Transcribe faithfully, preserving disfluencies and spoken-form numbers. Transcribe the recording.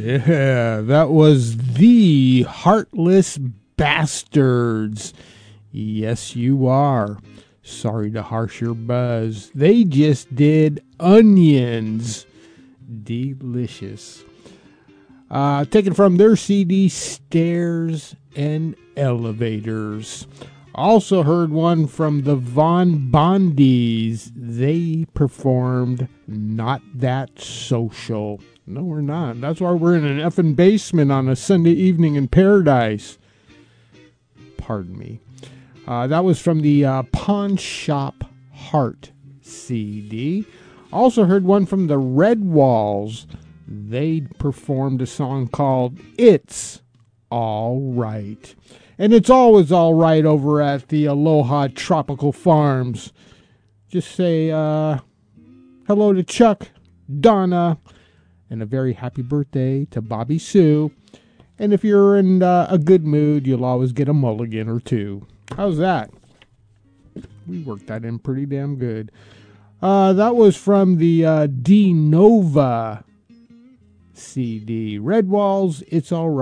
Yeah, that was the Heartless Bastards. Yes, you are. Sorry to harsh your buzz. They just did Onions. Delicious. Uh, taken from their C D, Stairs and Elevators. Also heard one from the Von Bondies. They performed Not That Social. No, we're not. That's why we're in an effing basement on a Sunday evening in paradise. Pardon me. Uh, that was from the uh, Pawn Shop Heart C D. Also heard one from the Red Walls. They performed a song called It's All Right. And it's always all right over at the Aloha Tropical Farms. Just say uh, hello to Chuck, Donna, and a very happy birthday to Bobby Sue. And if you're in uh, a good mood, you'll always get a mulligan or two. How's that? We worked that in pretty damn good. Uh, that was from the uh, D Nova C D. Red Walls, It's All Right.